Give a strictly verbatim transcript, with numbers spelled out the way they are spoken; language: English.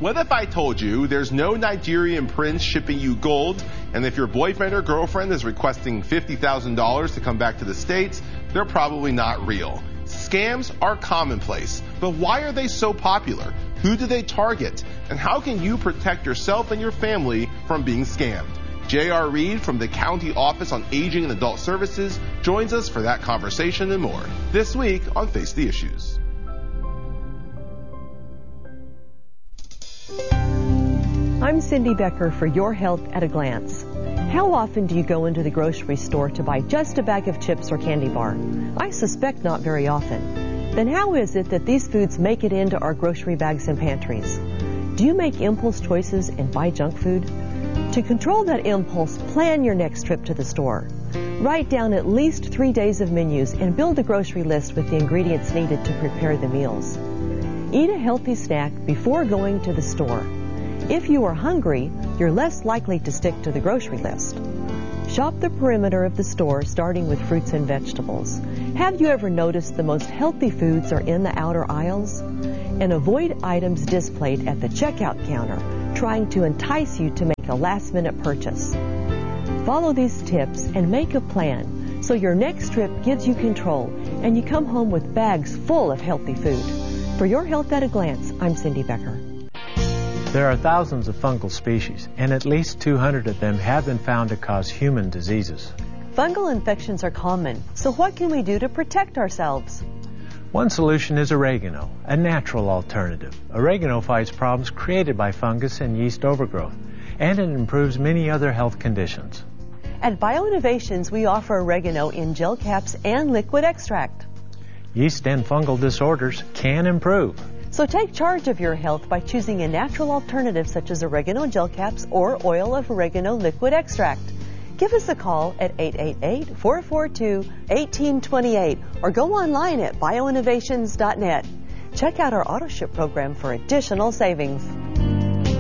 What if I told you there's no Nigerian prince shipping you gold, and if your boyfriend or girlfriend is requesting fifty thousand dollars to come back to the States, they're probably not real? Scams are commonplace, but why are they so popular? Who do they target? And how can you protect yourself and your family from being scammed? J R. Reed from the County Office on Aging and Adult Services joins us for that conversation and more this week on Face the Issues. I'm Cindy Becker for Your Health at a Glance. How often do you go into the grocery store to buy just a bag of chips or candy bar? I suspect not very often. Then how is it that these foods make it into our grocery bags and pantries? Do you make impulse choices and buy junk food? To control that impulse, plan your next trip to the store. Write down at least three days of menus and build a grocery list with the ingredients needed to prepare the meals. Eat a healthy snack before going to the store. If you are hungry, you're less likely to stick to the grocery list. Shop the perimeter of the store, starting with fruits and vegetables. Have you ever noticed the most healthy foods are in the outer aisles? And avoid items displayed at the checkout counter, trying to entice you to make a last-minute purchase. Follow these tips and make a plan so your next trip gives you control and you come home with bags full of healthy food. For Your Health at a Glance, I'm Cindy Becker. There are thousands of fungal species, and at least two hundred of them have been found to cause human diseases. Fungal infections are common, so what can we do to protect ourselves? One solution is oregano, a natural alternative. Oregano fights problems created by fungus and yeast overgrowth, and it improves many other health conditions. At BioInnovations, we offer oregano in gel caps and liquid extract. Yeast and fungal disorders can improve. So take charge of your health by choosing a natural alternative such as oregano gel caps or oil of oregano liquid extract. Give us a call at eight eight eight, four four two, one eight two eight or go online at bio innovations dot net. Check out our auto ship program for additional savings.